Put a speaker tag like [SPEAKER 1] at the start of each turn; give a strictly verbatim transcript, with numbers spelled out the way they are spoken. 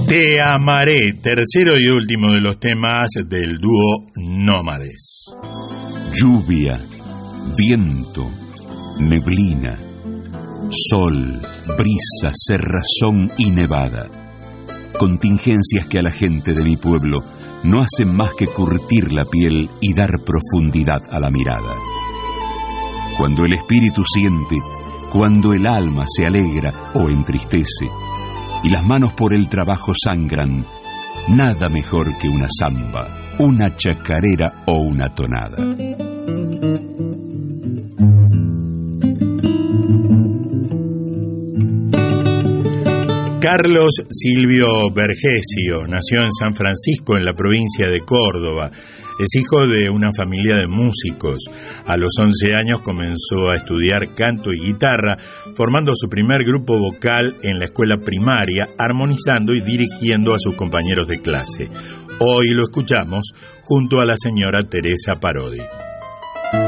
[SPEAKER 1] Te amaré, tercero y último de los temas del dúo Nómades.
[SPEAKER 2] Lluvia, viento, neblina, sol, brisa, cerrazón y nevada. Contingencias que a la gente de mi pueblo no hacen más que curtir la piel y dar profundidad a la mirada. Cuando el espíritu siente, cuando el alma se alegra o entristece, y las manos por el trabajo sangran, nada mejor que una samba, una chacarera o una tonada.
[SPEAKER 1] Carlos Silvio Vergesio nació en San Francisco, en la provincia de Córdoba. Es hijo de una familia de músicos. A los once años comenzó a estudiar canto y guitarra, formando su primer grupo vocal en la escuela primaria, armonizando y dirigiendo a sus compañeros de clase. Hoy lo escuchamos junto a la señora Teresa Parodi.